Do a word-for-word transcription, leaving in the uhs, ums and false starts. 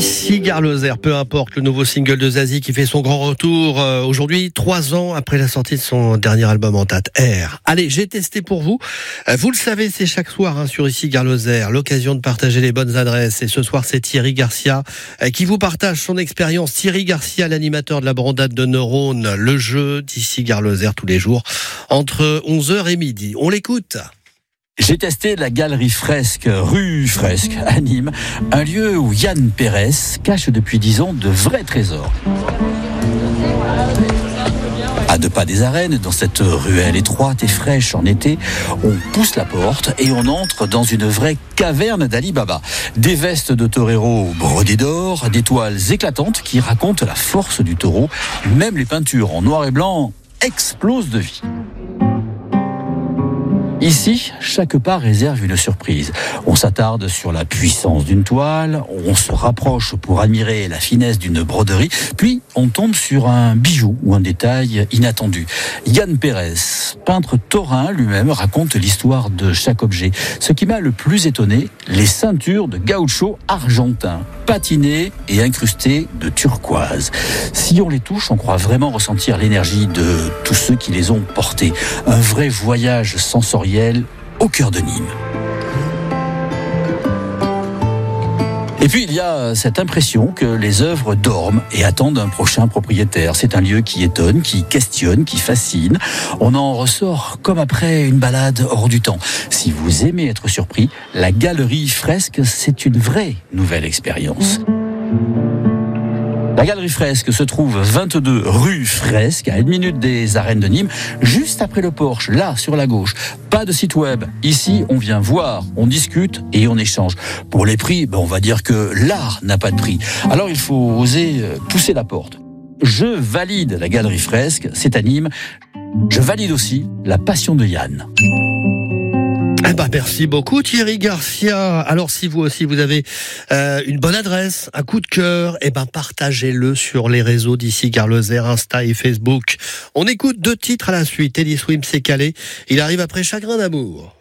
D'ici Gare Lozère, peu importe, le nouveau single de Zazie qui fait son grand retour euh, aujourd'hui, trois ans après la sortie de son dernier album en date, R. Allez, j'ai testé pour vous. Euh, vous le savez, c'est chaque soir hein, sur Ici Gare Lozère, l'occasion de partager les bonnes adresses. Et ce soir, c'est Thierry Garcia euh, qui vous partage son expérience. Thierry Garcia, l'animateur de la brandade de neurones, le jeu d'Ici Gare Lozère tous les jours entre onze heures et midi. On l'écoute. J'ai testé la galerie Fresque, rue Fresque, à Nîmes, un lieu où Yann Pérez cache depuis dix ans de vrais trésors. À deux pas des arènes, dans cette ruelle étroite et fraîche en été, on pousse la porte et on entre dans une vraie caverne d'Ali Baba. Des vestes de torero brodées d'or, des toiles éclatantes qui racontent la force du taureau. Même les peintures en noir et blanc explosent de vie. Ici, chaque pas réserve une surprise. On s'attarde sur la puissance d'une toile, on se rapproche pour admirer la finesse d'une broderie, puis on tombe sur un bijou ou un détail inattendu. Yann Pérez, peintre taurin lui-même, raconte l'histoire de chaque objet. Ce qui m'a le plus étonné, les ceintures de gaucho argentin, patinées et incrustées de turquoise. Si on les touche, on croit vraiment ressentir l'énergie de tous ceux qui les ont portées. Un vrai voyage sensoriel au cœur de Nîmes. Et puis il y a cette impression que les œuvres dorment et attendent un prochain propriétaire. C'est un lieu qui étonne, qui questionne, qui fascine. On en ressort comme après une balade hors du temps. Si vous aimez être surpris, la galerie Fresque, c'est une vraie nouvelle expérience. La galerie Fresque se trouve vingt-deux rue Fresque, à une minute des arènes de Nîmes, juste après le Porche, là, sur la gauche. Pas de site web. Ici, on vient voir, on discute et on échange. Pour les prix, ben on va dire que l'art n'a pas de prix. Alors il faut oser pousser la porte. Je valide la galerie Fresque, c'est à Nîmes. Je valide aussi la passion de Yann. Eh ben, merci beaucoup Thierry Garcia. Alors si vous aussi vous avez euh, une bonne adresse, un coup de cœur, eh ben partagez-le sur les réseaux d'Ici Gare Lozère, Insta et Facebook. On écoute deux titres à la suite. Eddie Swim s'est calé. Il arrive après Chagrin d'amour.